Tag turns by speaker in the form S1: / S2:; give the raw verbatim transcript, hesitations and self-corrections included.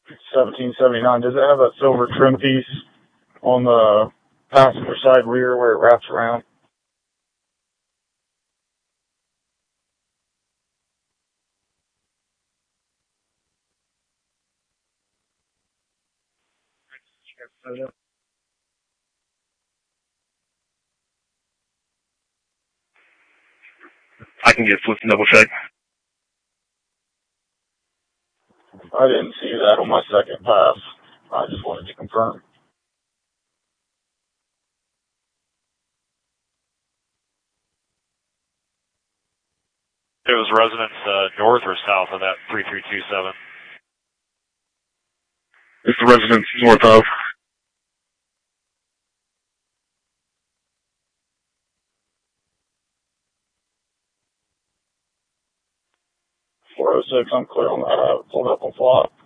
S1: seventeen seventy-nine. Does it have that silver trim piece on the passenger side rear where it wraps around?
S2: I can get Flip and double check.
S1: I didn't see that on my second pass. I just wanted to confirm.
S3: It was residents uh, north or south of that three three two seven.
S2: It's the residents north of.
S1: four oh six, I'm clear on that. I have it pulled up on plot.